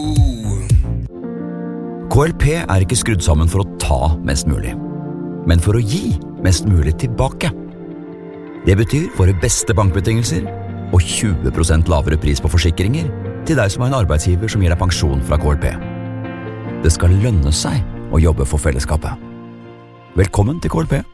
KLP er ikke skrudd sammen for å ta mest mulig, men for å gi mest mulig tilbake. Det betyr våre beste bankbetingelser og 20% lavere pris på forsikringer til deg som har en arbeidsgiver som gir deg pensjon fra KLP. Det skal lønne seg å jobbe for fellesskapet. Velkommen til KLP.